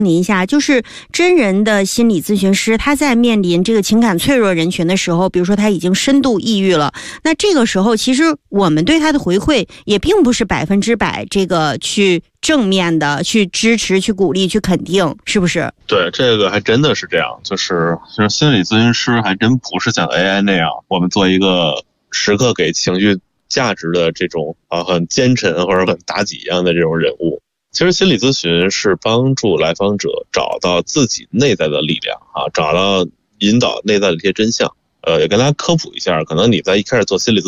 你一下，就是真人的心理咨询师，他在面临这个情感脆弱人群的时候，比如说他已经深度抑郁了，那这个时候其实我们对他的回馈也并不是100%这个去正面的去支持、去鼓励、去肯定，是不是？ 对，这个还真的是这样，就是心理咨询师还真不是像 AI 那样，我们做一个时刻给情绪价值的这种很奸臣或者很妲己一样的这种人物。其实心理咨询是帮助来访者找到自己内在的力量找到引导内在的一些真相。也跟大家科普一下，可能你在一开始做心理咨